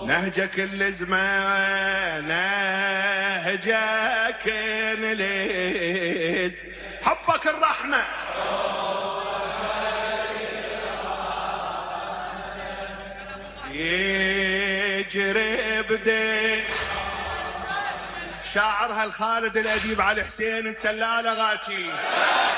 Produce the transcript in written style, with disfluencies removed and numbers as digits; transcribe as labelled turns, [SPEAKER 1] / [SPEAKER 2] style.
[SPEAKER 1] نهجك الزمان نهجك نليز حبك الرحمة يجري بدي شاعرها الخالد الأديب علي حسين انت لا لغاتي